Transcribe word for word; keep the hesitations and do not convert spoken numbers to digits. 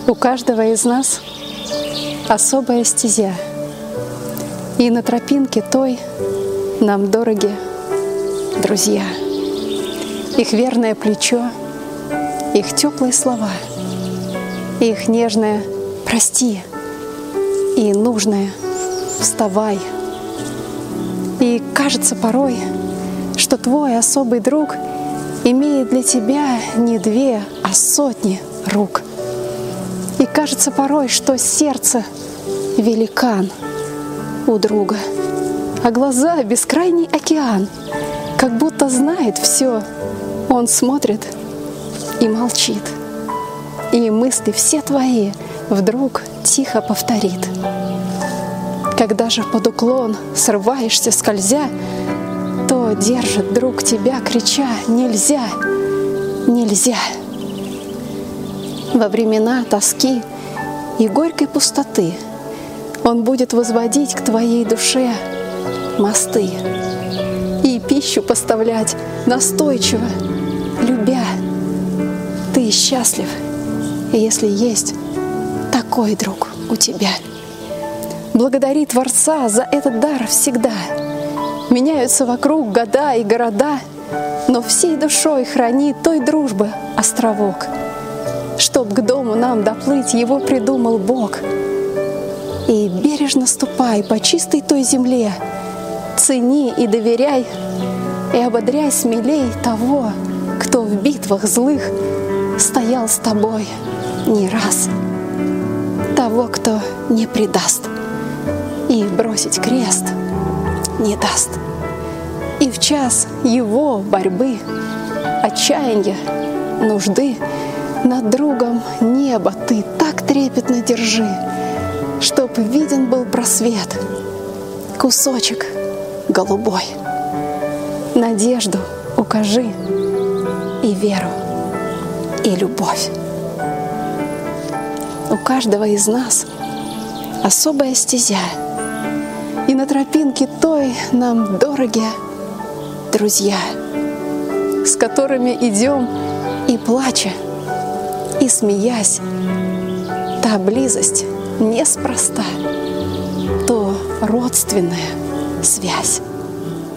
У каждого из нас особая стезя, и на тропинке той нам дороги друзья. Их верное плечо, их теплые слова, их нежное «прости» и нужное «вставай». И кажется порой, что твой особый друг имеет для тебя не две, а сотни рук. И кажется порой, что сердце великан у друга, а глаза — бескрайний океан. Как будто знает все, он смотрит и молчит, и мысли все твои вдруг тихо повторит. Когда же под уклон срываешься, скользя, то держит друг тебя, крича: «Нельзя, нельзя!» Во времена тоски и горькой пустоты он будет возводить к твоей душе мосты и пищу поставлять настойчиво, любя. Ты счастлив, если есть такой друг у тебя. Благодари Творца за этот дар всегда. Меняются вокруг года и города, но всей душой храни той дружбы островок. Чтоб к дому нам доплыть, его придумал Бог. И бережно ступай по чистой той земле, цени и доверяй, и ободряй смелей того, кто в битвах злых стоял с тобой не раз. Того, кто не предаст и бросить крест не даст. И в час его борьбы, отчаяния, нужды над другом небо ты так трепетно держи, чтоб виден был просвет, кусочек голубой. Надежду укажи и веру, и любовь. У каждого из нас особая стезя, и на тропинке той нам дороги друзья, с которыми идем и плача, и смеясь. Та близость неспроста, то родственная связь.